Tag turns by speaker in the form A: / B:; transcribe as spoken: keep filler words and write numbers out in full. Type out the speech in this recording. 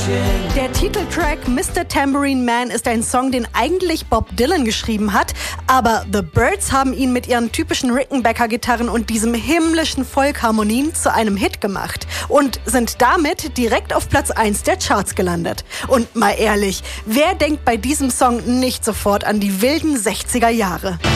A: Der Titeltrack Mister Tambourine Man ist ein Song, den eigentlich Bob Dylan geschrieben hat, aber The Byrds haben ihn mit ihren typischen Rickenbacker-Gitarren und diesem himmlischen Folkharmonien zu einem Hit gemacht und sind damit direkt auf Platz eins der Charts gelandet. Und mal ehrlich, wer denkt bei diesem Song nicht sofort an die wilden sechziger Jahre?